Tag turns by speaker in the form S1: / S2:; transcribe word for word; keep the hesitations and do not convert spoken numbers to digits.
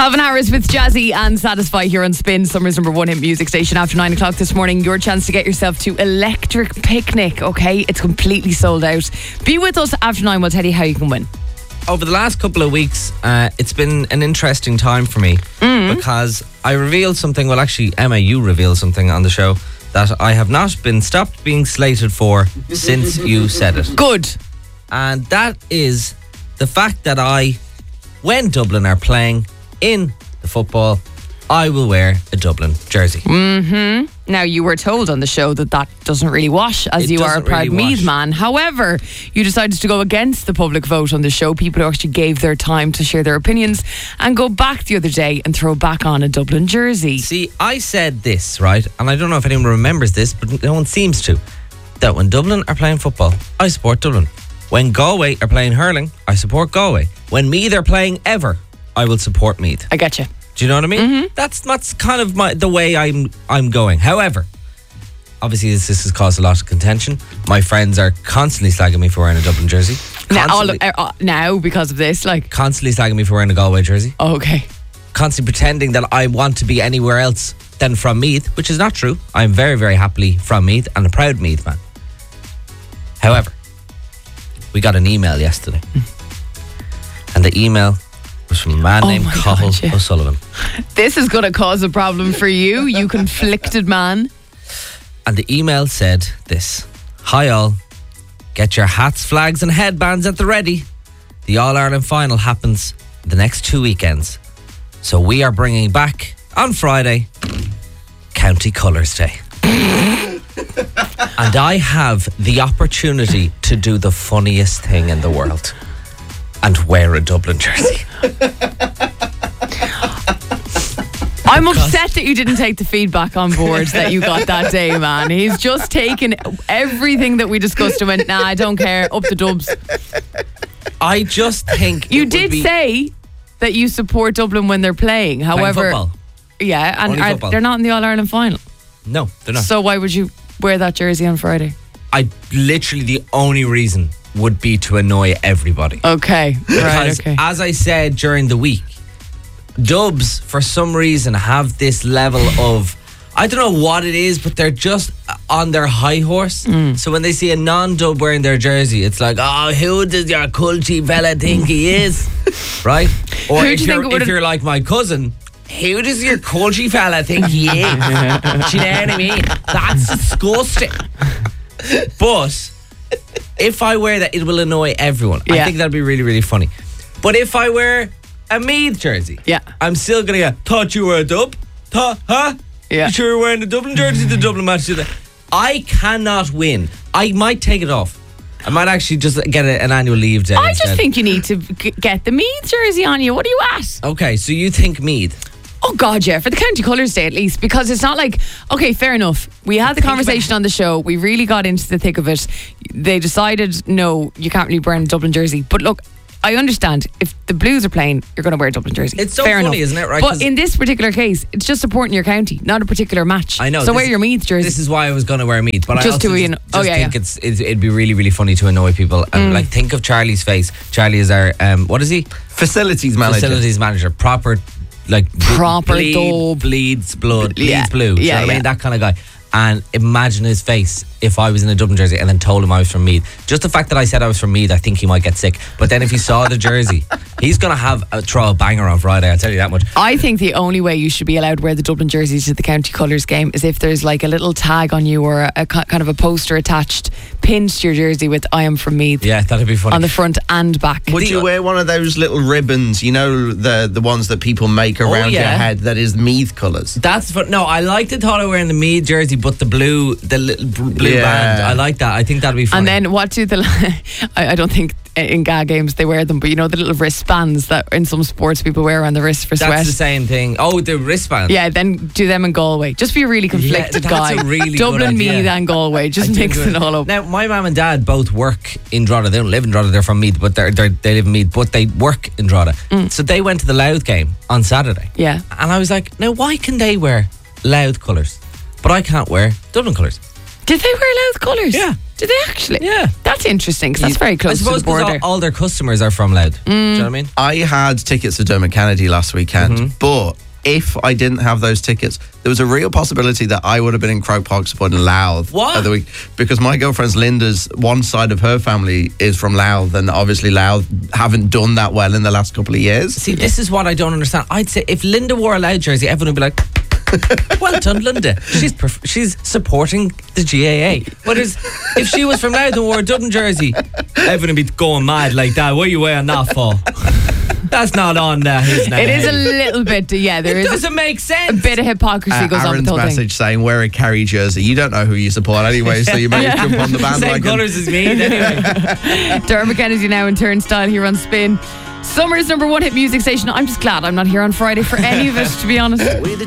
S1: Calvin Harris with Jazzy and Satisfy here on Spin, Summer's number one hit music station. After nine o'clock this morning, your chance to get yourself to Electric Picnic, okay? It's completely sold out. Be with us after nine, we'll tell you how you can win.
S2: Over the last couple of weeks, uh, it's been an interesting time for me mm. because I revealed something, well actually Emma, you revealed something on the show that I have not been stopped being slated for since you said it.
S1: Good.
S2: And that is the fact that I, when Dublin are playing in the football, I will wear a Dublin jersey.
S1: Mm-hmm. Now, you were told on the show that that doesn't really wash, as
S2: It
S1: you are a
S2: doesn't
S1: proud
S2: really
S1: Meath
S2: wash.
S1: man. However, you decided to go against the public vote on the show. People who actually gave their time to share their opinions and go back the other day and throw back on a Dublin jersey.
S2: See, I said this, right? And I don't know if anyone remembers this, but no one seems to. That when Dublin are playing football, I support Dublin. When Galway are playing hurling, I support Galway. When Meath are playing ever, I will support Meath.
S1: I get you.
S2: Do you know what I mean?
S1: Mm-hmm.
S2: That's that's kind of my the way I'm I'm going. However, obviously this, this has caused a lot of contention. My friends are constantly slagging me for wearing a Dublin jersey.
S1: Now, all,
S2: Constantly,
S1: uh, uh, now, because of this, like,
S2: constantly slagging me for wearing a Galway jersey.
S1: oh, okay.
S2: Constantly pretending that I want to be anywhere else than from Meath, which is not true. I'm very, very happily from Meath and a proud Meath man. However, we got an email yesterday. And the email was from a man
S1: Oh
S2: named
S1: my
S2: Cathal
S1: God, yeah.
S2: O'Sullivan.
S1: This is going to cause a problem for you, you conflicted man.
S2: And the email said this: Hi all, get your hats, flags and headbands at the ready. The All-Ireland final happens the next two weekends. So we are bringing back, on Friday, County Colours Day. And I have the opportunity to do the funniest thing in the world and wear a Dublin jersey.
S1: I'm upset that you didn't take the feedback on board that you got that day, man. He's just taken everything that we discussed and went, nah, I don't care, up the dubs.
S2: I just think
S1: You
S2: it would
S1: did
S2: be
S1: say that you support Dublin when they're playing.
S2: playing
S1: However,
S2: football.
S1: yeah, and
S2: Only
S1: are,
S2: football.
S1: they're not in the All-Ireland final.
S2: No, they're not.
S1: So why would you wear that jersey on Friday?
S2: I literally the only reason would be to annoy everybody.
S1: Okay, right,
S2: Because
S1: okay.
S2: as I said during the week, Dubs for some reason have this level of, I don't know what it is, but they're just on their high horse.
S1: Mm.
S2: So when they see a non-Dub wearing their jersey, it's like, oh, who does your culty fella think he is? Right? Or
S1: Who do
S2: if
S1: you
S2: you're,
S1: think it would've-
S2: if you're like my cousin, who does your culty fella think he is? Do you know what I mean? That's disgusting. But if I wear that, it will annoy everyone. I
S1: Yeah.
S2: think that'd be really, really funny. But if I wear a Meath jersey,
S1: Yeah.
S2: I'm still gonna go, thought you were a Dub? Thought, huh?
S1: Yeah.
S2: You sure you're wearing the Dublin jersey, the Dublin match today? I cannot win. I might take it off. I might actually just get a, an annual leave day.
S1: I just
S2: instead.
S1: think you need to g- get the Meath jersey on you. What are you at?
S2: Okay, so you think Meath?
S1: Oh, God, yeah, for the County Colours Day at least, because it's not like, okay, fair enough. We had the conversation on the show. We really got into the thick of it. They decided, no, you can't really wear a Dublin jersey. But look, I understand. If the Blues are playing, you're going to wear a Dublin jersey.
S2: It's so
S1: fair
S2: funny,
S1: enough.
S2: isn't it, right?
S1: But
S2: 'Cause-
S1: in this particular case, it's just supporting your county, not a particular match.
S2: I know.
S1: So
S2: this-
S1: wear your Meath jersey.
S2: This is why I was going to wear Meath. But I
S1: Just
S2: also
S1: to, you
S2: just,
S1: know-
S2: just
S1: oh, yeah,
S2: think
S1: yeah.
S2: It's, it's it'd be really, really funny to annoy people. And like, think of Charlie's face. Charlie is our, um, what is he?
S3: Facilities manager.
S2: Facilities manager. Proper, like, ble-
S1: Proper
S2: bleed,
S1: dub.
S2: bleeds blood, bleeds
S1: Yeah.
S2: blue. Do you
S1: Yeah,
S2: know what I
S1: yeah.
S2: mean? That kind of guy. And imagine his face if I was in a Dublin jersey and then told him I was from Meath. Just the fact that I said I was from Meath, I think he might get sick. But then if he saw the jersey, he's going to have a throw a banger on Friday, I'll tell you that much.
S1: I think the only way you should be allowed to wear the Dublin jerseys to the County Colours game is if there's like a little tag on you or a, a ki- kind of a poster attached, pinned to your jersey with "I am from Meath"
S2: Yeah, that'd be funny.
S1: on the front and back.
S3: Would
S2: The-
S3: you wear one of those little ribbons, you know, the the ones that people make around
S2: yeah.
S3: your head that is Meath colours?
S2: That's for, no, I like the thought of wearing the Meath jersey, but the blue, the little br- blue
S3: Yeah.
S2: band. I like that. I think that'd be funny.
S1: And then what do the I, I don't think in G A games they wear them, but you know the little wristbands that in some sports people wear on the wrist for
S2: that's
S1: sweat.
S2: the same thing. Oh, the wristband.
S1: Yeah, then do them in Galway. Just be a really conflicted
S2: that's
S1: guy.
S2: a really good
S1: Dublin,
S2: idea.
S1: Meath and Galway. Just
S2: I do
S1: mix
S2: enjoy
S1: it all up.
S2: Now, my mum and dad both work in Drogheda. They don't live in Drogheda. They're from Meath, but they're, they're, they live in Meath, but they work in Drogheda. So they went to the Louth game on Saturday.
S1: Yeah.
S2: And I was like, now, why can they wear Louth colours, but I can't wear Dublin colours?
S1: Did they wear Louth colours?
S2: Yeah.
S1: Do they actually?
S2: Yeah.
S1: That's interesting because that's
S2: You-
S1: very
S2: I
S1: close to
S2: suppose
S1: the
S2: 'cause
S1: border.
S2: all, all their customers are from Louth. Do you know what I mean?
S3: I had tickets to Dermot Kennedy last weekend,
S2: Mm-hmm.
S3: but if I didn't have those tickets, there was a real possibility that I would have been in Croke Park supporting Louth.
S2: What?
S3: At the week, because my girlfriend's Linda's one side of her family is from Louth, and obviously Louth haven't done that well in the last couple of years.
S2: See, this is what I don't understand. I'd say if Linda wore a Louth jersey, everyone would be like, well done, Linda. She's perf- she's supporting the G A A. But is, if she was from Louth and wore a Dublin jersey, everyone would be going mad like that. What are you wearing that for? That's not on uh, his name.
S1: It is a little bit, yeah, there
S2: It
S1: is a,
S2: doesn't make
S1: a
S2: sense.
S1: bit of hypocrisy
S3: Uh,
S1: goes on with
S3: Aaron's
S1: the whole
S3: message saying, wear a Kerry jersey. You don't know who you support anyway, so you better jump on the
S2: Same
S3: bandwagon.
S2: colours as me, anyway.
S1: thing. Dermot Kennedy now in Turnstile here on Spin. Summer's number one hit music station. I'm just glad I'm not here on Friday for any of it, to be honest.
S4: With a